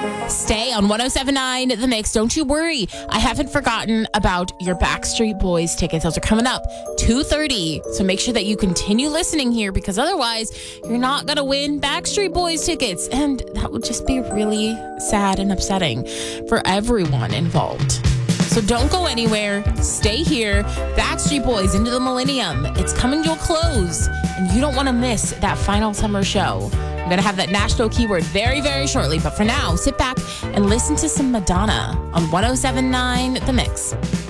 Stay on 107.9 The Mix. Don't you worry. I haven't forgotten about your Backstreet Boys tickets. Those are coming up 2:30. So make sure that you continue listening here because otherwise you're not going to win Backstreet Boys tickets. And that would just be really sad and upsetting for everyone involved. So don't go anywhere. Stay here. Backstreet Boys Into the Millennium. It's coming to a close, and you don't want to miss that final summer show. I'm going to have that Nashville keyword very, very shortly. But for now, sit back and listen to some Madonna on 107.9 The Mix.